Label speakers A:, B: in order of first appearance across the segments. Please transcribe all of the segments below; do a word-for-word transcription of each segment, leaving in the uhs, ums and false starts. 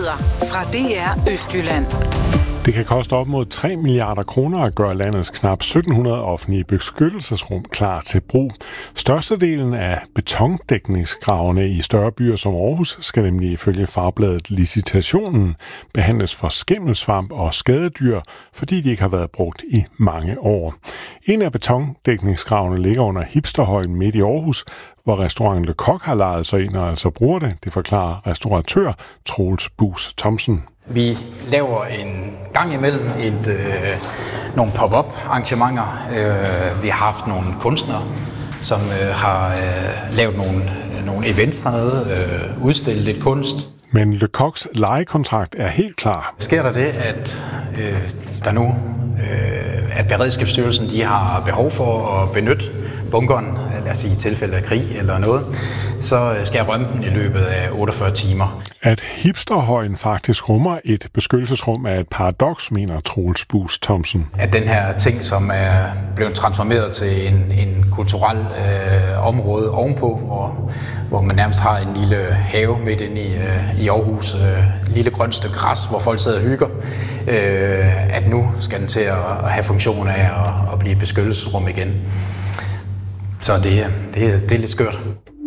A: Nyheder fra D R Østjylland.
B: Det kan koste op mod tre milliarder kroner at gøre landets knap sytten hundrede offentlige beskyttelsesrum klar til brug. Størstedelen af betondækningsgravene i større byer som Aarhus skal nemlig ifølge fagbladet Licitationen behandles for skimmelsvamp og skadedyr, fordi de ikke har været brugt i mange år. En af betondækningsgravene ligger under Hipsterhøjen midt i Aarhus, hvor restauranten Le Coq har lejet sig ind og altså bruger det. Det forklarer restauratør Troels Buus Thomsen.
C: Vi laver en gang imellem et, øh, nogle pop-up arrangementer. Øh, vi har haft nogle kunstnere, som øh, har øh, lavet nogle, nogle events dernede, øh, udstillet lidt kunst.
B: Men Le Coqs lejekontrakt er helt klar.
C: Sker der det, at øh, der nu, øh, at Beredskabsstyrelsen de har behov for at benytte bunkeren, lad os sige i tilfælde af krig eller noget, så skal jeg rømme den i løbet af otteogfyrre timer.
B: At Hipsterhøjen faktisk rummer et beskyttelsesrum er et paradoks, mener Troels Buus Thomsen.
C: At den her ting, som er blevet transformeret til en, en kulturel øh, område ovenpå, hvor, hvor man nærmest har en lille have midt inde i, øh, i Aarhus, øh, lille grønt stykke græs, hvor folk sidder og hygger, øh, at nu skal den til at, at have funktion af at, at blive et beskyttelsesrum igen. Så det, det, det er lidt skørt.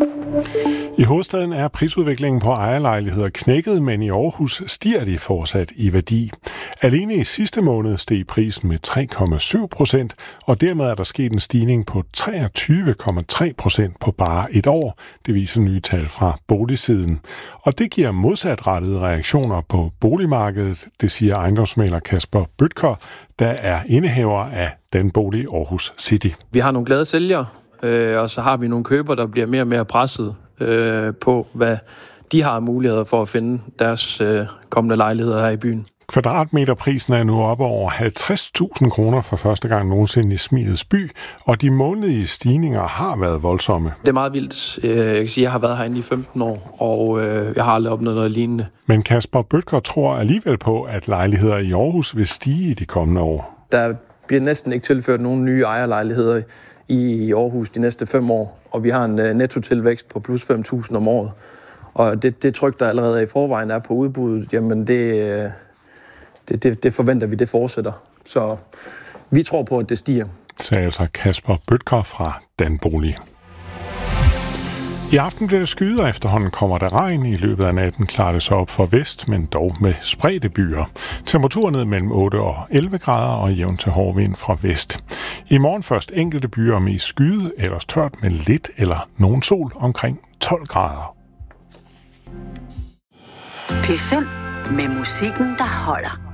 B: I hovedstaden er prisudviklingen på ejerlejligheder knækket, men i Aarhus stiger de fortsat i værdi. Alene i sidste måned steg prisen med tre komma syv procent, og dermed er der sket en stigning på treogtyve komma tre procent på bare et år. Det viser nye tal fra boligsiden. Og det giver modsatrettede reaktioner på boligmarkedet, det siger ejendomsmægler Kasper Bødker, der er indehaver af Den Bolig Aarhus City.
D: Vi har nogle glade sælgere, øh, og så har vi nogle købere, der bliver mere og mere presset øh, på, hvad de har muligheder for at finde deres øh, kommende lejligheder her i byen.
B: Kvadratmeterprisen er nu oppe over halvtreds tusind kroner for første gang nogensinde i Smilets by, og de månedlige stigninger har været voldsomme.
D: Det er meget vildt. Jeg kan sige, at jeg har været herinde i femten år, og jeg har aldrig opnået noget lignende.
B: Men Kasper Bødker tror alligevel på, at lejligheder i Aarhus vil stige i de kommende år.
D: Der bliver næsten ikke tilført nogen nye ejerlejligheder i Aarhus de næste fem år, og vi har en nettotilvækst på plus fem tusind om året. Og det, det tryk, der allerede i forvejen er på udbuddet, jamen det... Det, det, det forventer vi, det fortsætter. Så vi tror på, at det stiger.
B: Sagde altså Kasper Bødker fra Den Bolig. I aften bliver det skyet, og efterhånden kommer der regn. I løbet af natten klarer det sig op for vest, men dog med spredte byer. Temperaturen ned mellem otte og elleve grader og jævn til hård vind fra vest. I morgen først enkelte byer med skyet, ellers tørt med lidt eller nogen sol omkring tolv grader.
A: P fem med musikken, der holder.